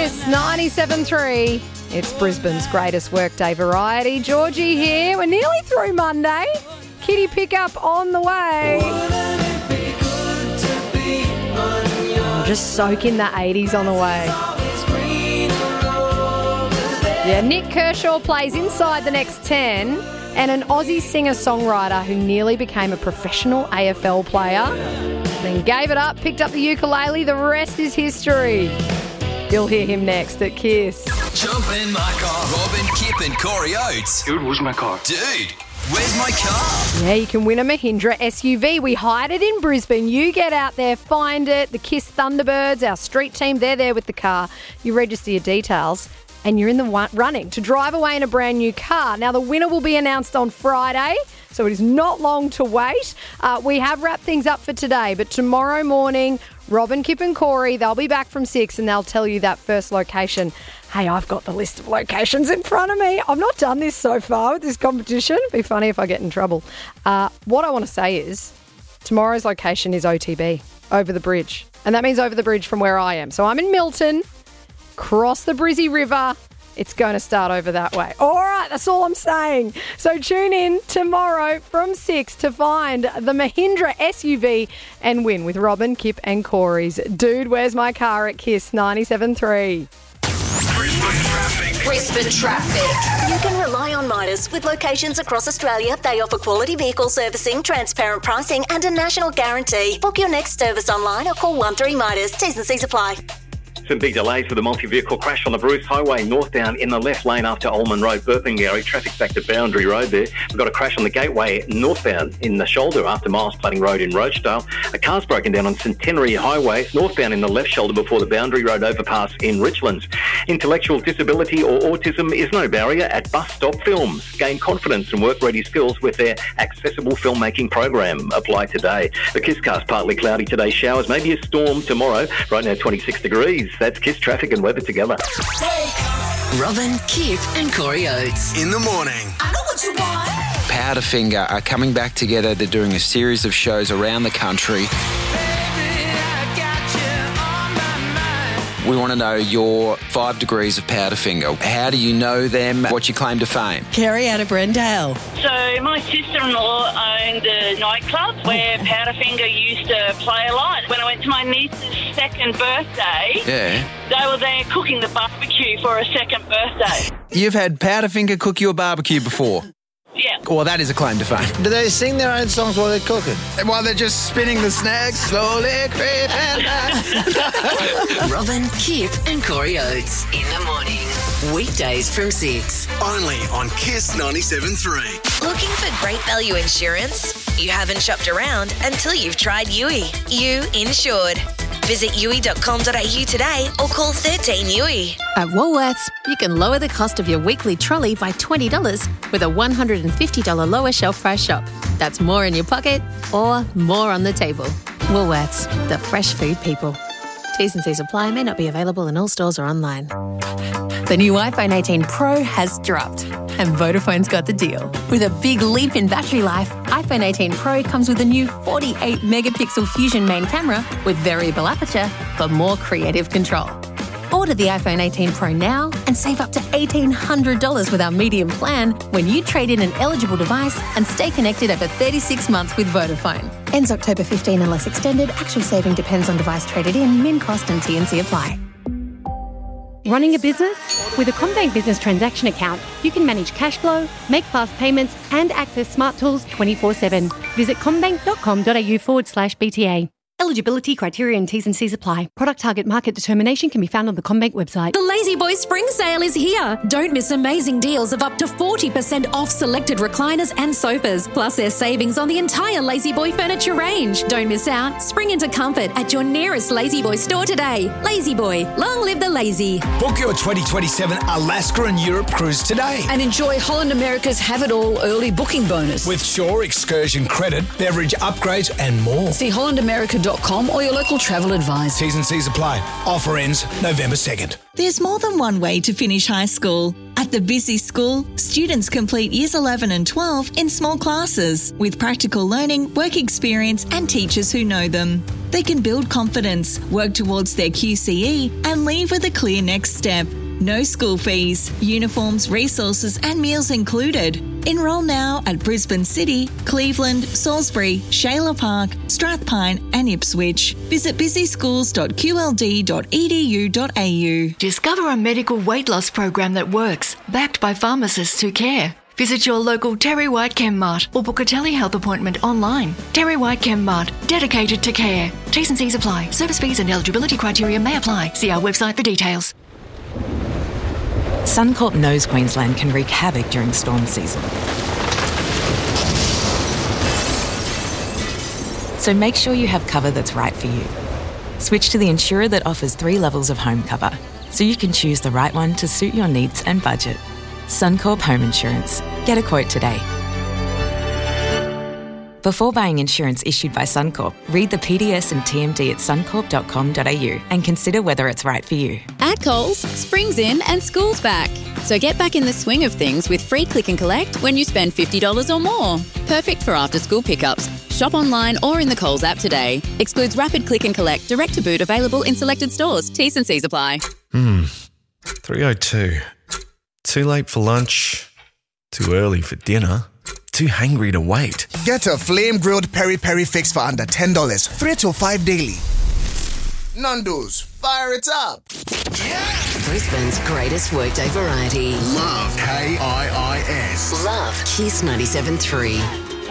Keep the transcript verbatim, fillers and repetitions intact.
Kiss ninety-seven three. It's Brisbane's greatest workday variety. Georgie here. We're nearly through Monday. Kitty pickup on the way. Oh, just soak in the eighties on the way. Yeah, Nick Kershaw plays inside the next ten, and an Aussie singer-songwriter who nearly became a professional A F L player, then gave it up, picked up the ukulele. The rest is history. You'll hear him next at Kiss. Jump in my car. Robin, Kip and Corey Oates. Dude, where's my car? Dude, where's my car? Yeah, you can win a Mahindra S U V. We hide it in Brisbane. You get out there, find it. The Kiss Thunderbirds, our street team, they're there with the car. You register your details and you're in the running to drive away in a brand new car. Now, the winner will be announced on Friday, so it is not long to wait. Uh, we have wrapped things up for today, but tomorrow morning, Robin, Kip and Corey, they'll be back from six and they'll tell you that first location. Hey, I've got the list of locations in front of me. I've not done this so far with this competition. It'd be funny if I get in trouble. Uh, what I want to say is tomorrow's location is O T B, over the bridge. And that means over the bridge from where I am. So I'm in Milton, cross the Brizzy River. It's going to start over that way. All right, that's all I'm saying. So tune in tomorrow from six to find the Mahindra S U V and win with Robin, Kip and Corey's Dude, Where's My Car at Kiss ninety-seven three. Brisbane traffic. Brisbane traffic. You can rely on Midas. With locations across Australia, they offer quality vehicle servicing, transparent pricing and a national guarantee. Book your next service online or call one three Midas. T's and C's apply. Some big delays for the multi-vehicle crash on the Bruce Highway northbound in the left lane after Ullman Road, Burpengary. Traffic's back to Boundary Road there. We've got a crash on the Gateway northbound in the shoulder after Miles Plating Road in Rochedale. A car's broken down on Centenary Highway northbound in the left shoulder before the Boundary Road overpass in Richlands. Intellectual disability or autism is no barrier at Bus Stop Films. Gain confidence and work-ready skills with their accessible filmmaking program. Apply today. The Kisscast partly cloudy today. Showers, maybe a storm tomorrow. Right now twenty-six degrees. That's Kiss traffic and weather together. Robin, Kip and Corey Oates. In the morning. I know what you want. Powderfinger are coming back together. They're doing a series of shows around the country. We want to know your five degrees of Powderfinger. How do you know them? What's your claim to fame? Kerry out of Brendale. So my sister-in-law owned a nightclub where Powderfinger used to play a lot. When I went to my niece's second birthday, Yeah. they were there cooking the barbecue for a second birthday. You've had Powderfinger cook you a barbecue before? Yeah. Well, that is a claim to fame. Do they sing their own songs while they're cooking? While they're just spinning the snags, slowly creeping down. Robin, Kip and Corey Oates. In the morning. Weekdays from six. Only on Kiss ninety-seven three. Looking for great value insurance? You haven't shopped around until you've tried U I. You insured. Visit U I dot com dot a u today or call thirteen U I. At Woolworths, you can lower the cost of your weekly trolley by twenty dollars with a one hundred fifty dollars lower shelf price shop. That's more in your pocket or more on the table. Woolworths, the fresh food people. T's and C's apply, may not be available in all stores or online. The new iPhone eighteen Pro has dropped and Vodafone's got the deal. With a big leap in battery life, iPhone eighteen Pro comes with a new forty-eight megapixel Fusion main camera with variable aperture for more creative control. Order the iPhone eighteen Pro now and save up to eighteen hundred dollars with our medium plan when you trade in an eligible device and stay connected over thirty-six months with Vodafone. Ends October fifteenth unless extended. Actual saving depends on device traded in, min cost and T N C apply. Running a business? With a CommBank Business Transaction Account, you can manage cash flow, make fast payments and access smart tools twenty-four seven. Visit commbank dot com dot a u forward slash B T A. Eligibility, criteria and T's and C's apply. Product target market determination can be found on the CommBank website. The Lazy Boy Spring Sale is here. Don't miss amazing deals of up to forty percent off selected recliners and sofas. Plus there's savings on the entire Lazy Boy furniture range. Don't miss out. Spring into comfort at your nearest Lazy Boy store today. Lazy Boy, long live the lazy. Book your twenty twenty-seven Alaska and Europe cruise today. And enjoy Holland America's Have It All early booking bonus. With Shore Excursion credit, beverage upgrades and more. See holland america dot com or your local travel advisor. T's and C's apply. Offer ends November second. There's more than one way to finish high school. At the Busy School, students complete years eleven and twelve in small classes with practical learning, work experience and teachers who know them. They can build confidence, work towards their Q C E and leave with a clear next step. No school fees, uniforms, resources and meals included. Enrol now at Brisbane City, Cleveland, Salisbury, Shayla Park, Strathpine and Ipswich. Visit busy schools dot q l d dot e d u dot a u. Discover a medical weight loss program that works, backed by pharmacists who care. Visit your local Terry White Chemmart or book a telehealth appointment online. Terry White Chemmart, dedicated to care. T's and C's apply. Service fees and eligibility criteria may apply. See our website for details. Suncorp knows Queensland can wreak havoc during storm season. So make sure you have cover that's right for you. Switch to the insurer that offers three levels of home cover, so you can choose the right one to suit your needs and budget. Suncorp Home Insurance. Get a quote today. Before buying insurance issued by Suncorp, read the P D S and T M D at suncorp dot com dot a u and consider whether it's right for you. At Coles, spring's in and school's back. So get back in the swing of things with free click and collect when you spend fifty dollars or more. Perfect for after-school pickups. Shop online or in the Coles app today. Excludes rapid click and collect, direct to boot, available in selected stores. T's and C's apply. Hmm. three oh two. Too late for lunch. Too early for dinner. Too hangry to wait. Get a flame-grilled peri-peri fix for under ten dollars. Three till five daily. Nando's, fire it up. Brisbane's greatest workday variety. Love K I I S. Love Kiss ninety-seven point three.